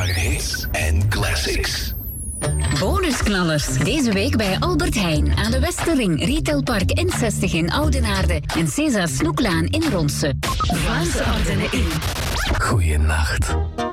naar hits en classics. Bonusknallers. Deze week bij Albert Heijn aan de Westerring, Retailpark N60 in Oudenaarde en César Snoeklaan in Ronse. Vlaamse Ardennen in. Goeienacht.